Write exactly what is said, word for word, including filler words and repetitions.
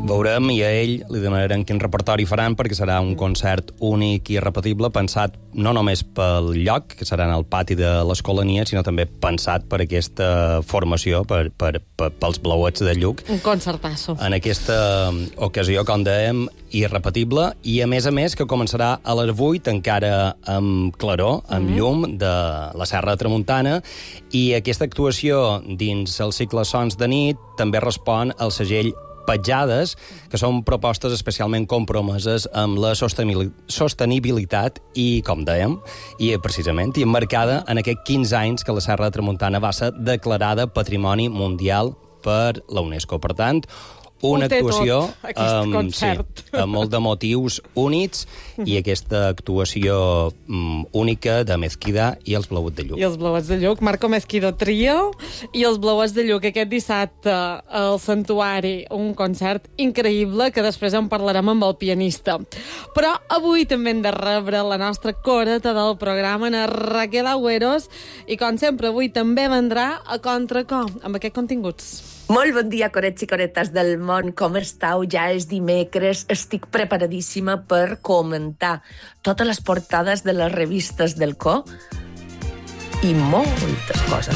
Veurem i a ell li demanarem quin repertori faran perquè serà un concert únic i irrepetible, pensat no només pel lloc, que serà en el pati de l'Escolania, sinó també pensat per aquesta formació, per, per, per, pels Blauets de Lluc. Un concertasso. En aquesta ocasió, com dèiem, irrepetible, i a més a més que començarà a les vuit, encara amb claror, amb mm. llum, de la Serra de Tramuntana, i aquesta actuació dins el cicle Sons de nit també respon al segell Petjades, que són propostes especialment compromeses amb la sostenibilitat i, com dèiem, i precisament, i emmarcada en aquests quinze anys que la Serra de Tramuntana va ser declarada Patrimoni Mundial per la UNESCO. Per tant, una actuació tot, amb, sí, amb molt de motius únics i aquesta actuació um, única de Mezquida i els Blauets de Lluc. I els Blauets de Lluc, Marco Mezquido Trio i els Blauets de Lluc aquest dissabte al Santuari, un concert increïble que després en parlarem amb el pianista. Però avui també hem de rebre la nostra coreta del programa, en Raquel Agüeros, i com sempre avui també vendrà a Contracor amb aquests continguts. Molt bon dia, corets i coretes del món. Com estàu? Ja és dimecres. Estic preparadíssima per comentar totes les portades de les revistes del Co i moltes coses